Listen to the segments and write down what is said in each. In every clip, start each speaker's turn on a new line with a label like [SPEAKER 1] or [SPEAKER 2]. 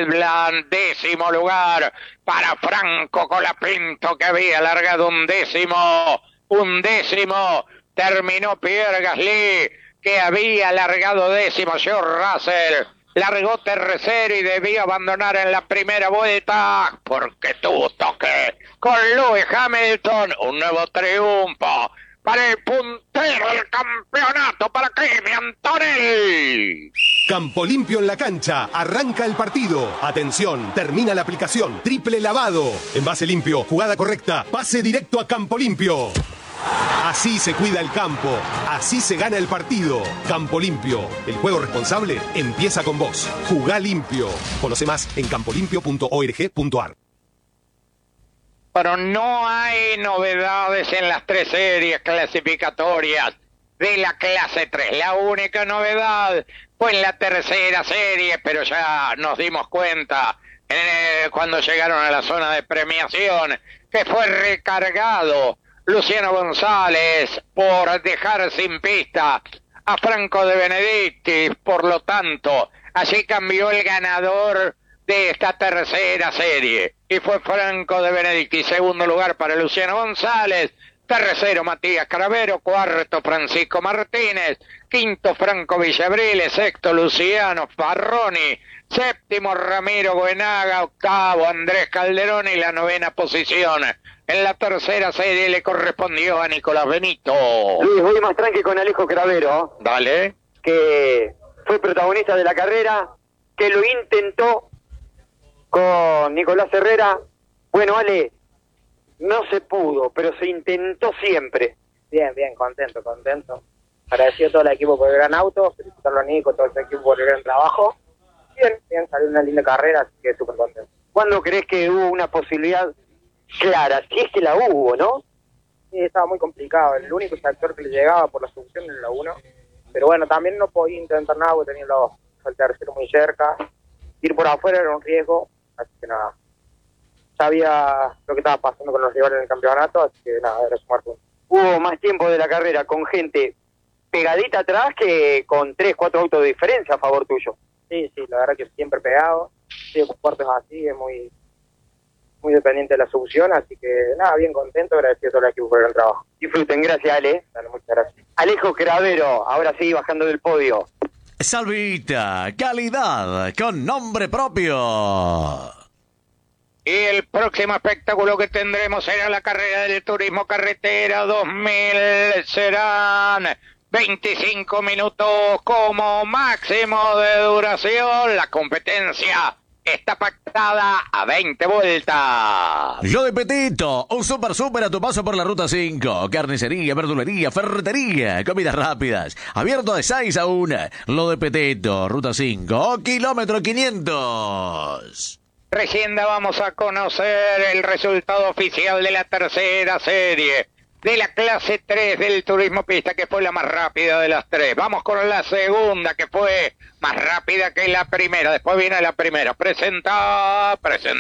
[SPEAKER 1] Midland. 10º lugar para Franco Colapinto, que había largado un décimo. Terminó Pierre Gasly, que había largado décimo. George Russell largó tercero y debió abandonar en la primera vuelta porque tuvo toque con Lewis Hamilton. Un nuevo triunfo para el puntero del campeonato, para Kimi Antonelli.
[SPEAKER 2] Campo limpio en la cancha, arranca el partido. Atención, termina la aplicación. Triple lavado. Envase limpio, jugada correcta, pase directo a Campo Limpio. Así se cuida el campo, así se gana el partido. Campo Limpio, el juego responsable empieza con vos. Jugá limpio. Conoce más en campolimpio.org.ar.
[SPEAKER 1] Pero no hay novedades en las 3 series clasificatorias de la clase 3. La única novedad fue en la tercera serie, pero ya nos dimos cuenta cuando llegaron a la zona de premiación que fue recargado Luciano González por dejar sin pista a Franco De Benedictis. Por lo tanto, así cambió el ganador de esta tercera serie y fue Franco De Benedictis. Segundo lugar para Luciano González, tercero Matías Cravero, cuarto Francisco Martínez, quinto Franco Villabriles, sexto Luciano Farroni, séptimo Ramiro Goenaga, octavo Andrés Calderón y la novena posición en la tercera serie le correspondió a Nicolás Benito.
[SPEAKER 3] Luis, voy más tranqui con Alejo Cravero.
[SPEAKER 1] Dale.
[SPEAKER 3] Que fue protagonista de la carrera, que lo intentó con Nicolás Herrera. Bueno, Ale, no se pudo, pero se intentó siempre.
[SPEAKER 4] Bien, contento. Agradecido a todo el equipo por el gran auto, felicitarlo a Nico, todo el equipo por el gran trabajo. Bien, salió una linda carrera, así que súper contento.
[SPEAKER 3] ¿Cuándo crees que hubo una posibilidad clara? Si es que la hubo, ¿no?
[SPEAKER 4] Sí, estaba muy complicado. El único sector que le llegaba por la solución era la 1. Pero bueno, también no podía intentar nada porque tenía el tercero muy cerca. Ir por afuera era un riesgo, así que nada. Sabía lo que estaba pasando con los rivales en el campeonato, así que nada, era sumar puntos.
[SPEAKER 3] Hubo más tiempo de la carrera con gente pegadita atrás que con 3-4 autos de diferencia a favor tuyo.
[SPEAKER 4] Sí, la verdad que siempre pegado. Sí, con puertos así, es muy dependiente de la solución, así que nada, bien contento, agradecido a todo el equipo por el gran trabajo.
[SPEAKER 3] Disfruten, gracias Ale.
[SPEAKER 4] Dale, muchas gracias.
[SPEAKER 3] Alejo Cravero, ahora sí, bajando del podio.
[SPEAKER 5] Salvita, calidad con nombre propio.
[SPEAKER 1] Y el próximo espectáculo que tendremos será la carrera del Turismo Carretera 2000. Serán 25 minutos como máximo de duración. La competencia está pactada a 20 vueltas.
[SPEAKER 5] Lo de Petito, un super a tu paso por la Ruta 5. Carnicería, verdulería, ferretería, comidas rápidas. Abierto de 6 a 1. Lo de Petito, Ruta 5, kilómetro 500.
[SPEAKER 1] Recién vamos a conocer el resultado oficial de la tercera serie de la clase 3 del turismo pista, que fue la más rápida de las 3. Vamos con la segunda, que fue más rápida que la primera. Después viene la primera. Presenta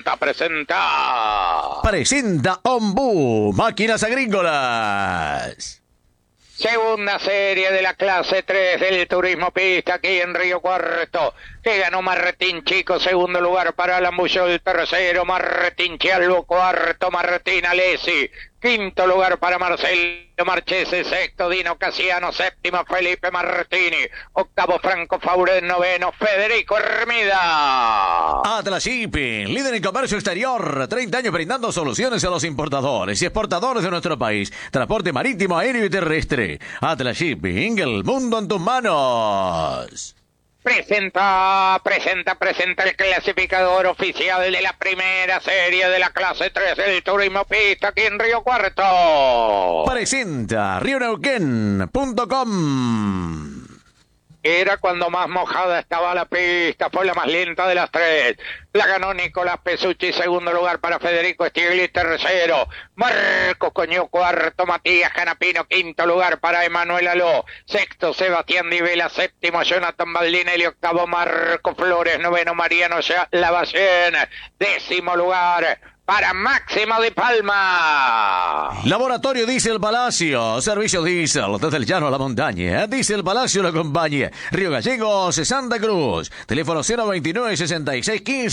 [SPEAKER 5] Ombu, máquinas agrícolas.
[SPEAKER 1] Segunda serie de la clase 3 del turismo pista aquí en Río Cuarto, que ganó Martín Chico, segundo lugar para Lambuyo, tercero Martín Chialvo, cuarto Martín Alessi, quinto lugar para Marcelo Marchese, sexto Dino Casiano, séptimo Felipe Martini, octavo Franco Fauret, noveno Federico Hermida.
[SPEAKER 5] Atlas Shipping, líder en comercio exterior, 30 años brindando soluciones a los importadores y exportadores de nuestro país. Transporte marítimo, aéreo y terrestre. Atlas Shipping, el mundo en tus manos.
[SPEAKER 1] Presenta el clasificador oficial de la primera serie de la clase 3 del turismo pista aquí en Río Cuarto.
[SPEAKER 5] Presenta rioneuquén.com.
[SPEAKER 1] Era cuando más mojada estaba la pista, fue la más lenta de las 3. La ganó Nicolás Pesucci, segundo lugar para Federico Stigli, tercero. Marcos Coño, cuarto. Matías Canapino, quinto lugar para Emanuel Aló. Sexto, Sebastián Di Vela, séptimo, Jonathan Baldinelli, octavo, Marco Flores, noveno, Mariano Lavallén, décimo lugar para Máximo de Palma.
[SPEAKER 5] Laboratorio Diesel Palacio, servicio diésel desde el llano a la montaña. Diesel Palacio lo acompaña. Río Gallegos, Santa Cruz. Teléfono 029 66 15